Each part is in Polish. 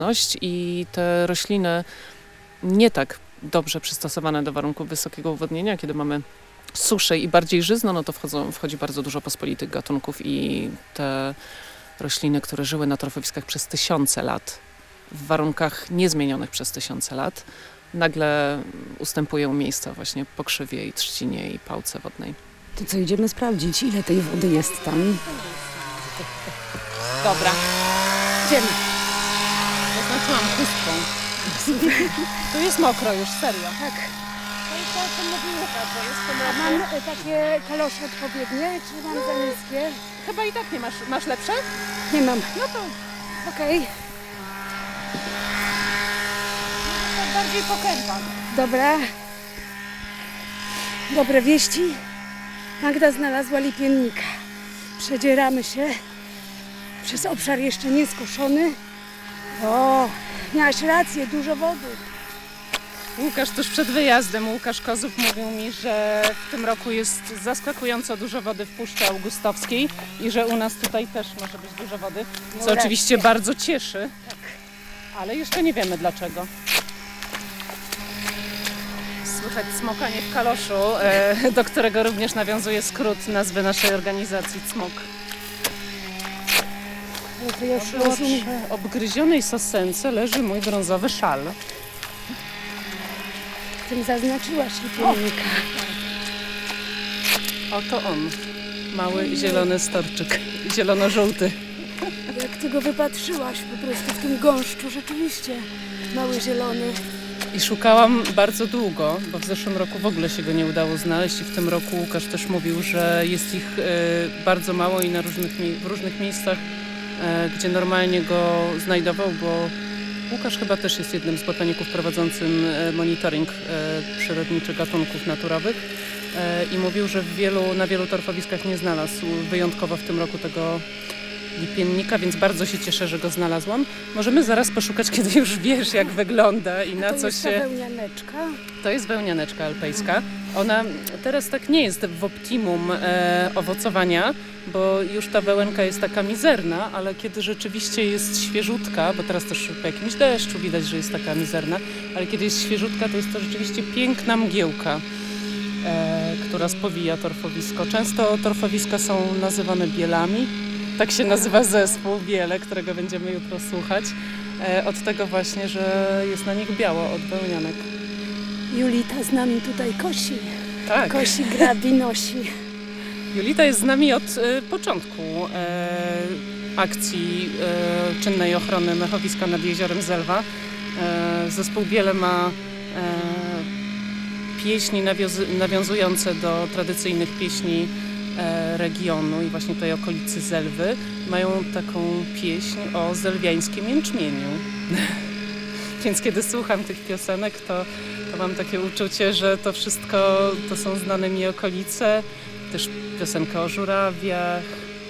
I te rośliny nie tak dobrze przystosowane do warunków wysokiego uwodnienia, kiedy mamy suszę i bardziej żyzno, no to wchodzi bardzo dużo pospolitych gatunków i te rośliny, które żyły na torfowiskach przez tysiące lat, w warunkach niezmienionych przez tysiące lat, nagle ustępują miejsca właśnie pokrzywie i trzcinie i pałce wodnej. To co, idziemy sprawdzić, ile tej wody jest tam? Dobra. Idziemy. Zaznaczyłam chustką. Tu jest mokro już, serio. Tak. To jest to, o czym mówi Łukasz, że jest w tym A roku. mam takie kalosze odpowiednie, czy mam za niskie? Chyba i tak nie masz. Masz lepsze? Nie mam. No to Okej. tak bardziej pokerwan. Dobra. Dobre wieści. Magda znalazła lipiennika. Przedzieramy się przez obszar jeszcze nieskoszony. O, miałaś rację, dużo wody. Łukasz tuż przed wyjazdem, Łukasz Kozub mówił mi, że w tym roku jest zaskakująco dużo wody w Puszczy Augustowskiej i że u nas tutaj też może być dużo wody, co No oczywiście bardzo cieszy, ale jeszcze nie wiemy dlaczego. Słychać smokanie w kaloszu, do którego również nawiązuje skrót nazwy naszej organizacji CMOK. To już rozumiem. W obgryzionej sosence leży mój brązowy szal. Tym zaznaczyłaś lipiennika. Oto on, mały zielony storczyk, zielono-żółty. Jak ty go wypatrzyłaś po prostu w tym gąszczu, rzeczywiście. Mały zielony. I szukałam bardzo długo, bo w zeszłym roku w ogóle się go nie udało znaleźć i w tym roku Łukasz też mówił, że jest ich bardzo mało i w różnych miejscach, gdzie normalnie go znajdował, bo Łukasz chyba też jest jednym z botaników prowadzącym monitoring przyrodniczy gatunków naturowych i mówił, że na wielu torfowiskach nie znalazł wyjątkowo w tym roku tego lipiennika, więc bardzo się cieszę, że go znalazłam. Możemy zaraz poszukać, kiedy już wiesz, jak wygląda i na co jest się... ta wełnianeczka. To jest wełnianeczka alpejska. Ona teraz tak nie jest w optimum owocowania, bo już ta wełenka jest taka mizerna, ale kiedy rzeczywiście jest świeżutka, bo teraz też po jakimś deszczu widać, że jest taka mizerna, ale kiedy jest świeżutka, to jest to rzeczywiście piękna mgiełka, która spowija torfowisko. Często torfowiska są nazywane bielami. Tak się nazywa zespół Biele, którego będziemy jutro słuchać. Od tego właśnie, że jest na nich biało od wełnianek. Julita z nami tutaj kosi. Tak. Kosi, grabi, nosi. Julita jest z nami od początku akcji czynnej ochrony mechowiska nad jeziorem Zelwa. Zespół Biele ma pieśni nawiązujące do tradycyjnych pieśni regionu i właśnie tej okolicy Zelwy. Mają taką pieśń o zelwiańskim jęczmieniu. Więc kiedy słucham tych piosenek, to mam takie uczucie, że to wszystko to są znane mi okolice. Też piosenka o żurawiach.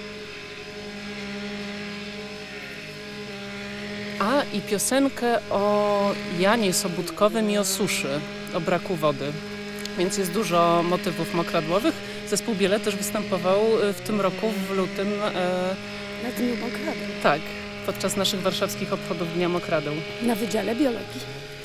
A i piosenkę o Janie Sobótkowym i o suszy, o braku wody. Więc jest dużo motywów mokradłowych. Zespół Biele też występował w tym roku w lutym. Na Dniu Mokradeł. Tak, podczas naszych warszawskich obchodów Dnia Mokradeł. Na Wydziale Biologii.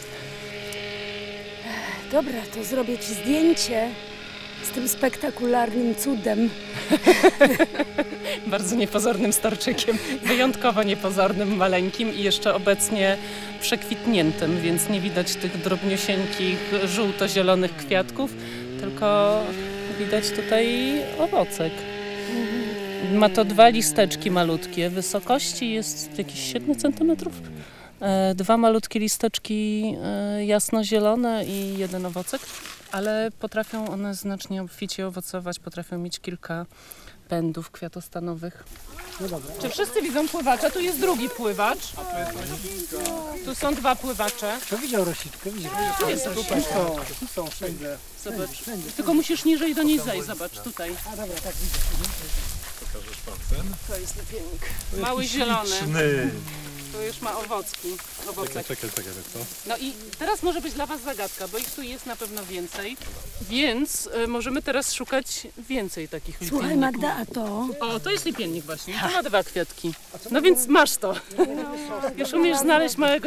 Dobra, to zrobię ci zdjęcie z tym spektakularnym cudem. Bardzo niepozornym storczykiem, wyjątkowo niepozornym, maleńkim i jeszcze obecnie przekwitniętym, więc nie widać tych drobniusieńkich, żółto-zielonych kwiatków, tylko widać tutaj owocek. Ma to 2 listeczki malutkie, wysokości jest jakieś 7 cm. 2 malutkie listeczki jasnozielone i 1 owocek, ale potrafią one znacznie obficie owocować, potrafią mieć kilka pędów kwiatostanowych. No dobra. Czy wszyscy widzą pływacza? Tu jest drugi pływacz. Tu są 2 pływacze. Kto widział roślinkę? Tu jest roślinka. Tu są wszędzie. Zobacz. Tylko musisz niżej do niej zejść. Zobacz, tutaj. A dobra, tak widzę. Pokażesz palcem. To jest lepiennik. Mały zielony. Śliczny. To już ma owocki. Czekaj, co? No i teraz może być dla Was zagadka, bo ich tu jest na pewno więcej, więc możemy teraz szukać więcej takich lipienników. Słuchaj Magda, a to? O, to jest lipiennik właśnie, to ma 2 kwiatki. No więc masz to. Już umiesz znaleźć małego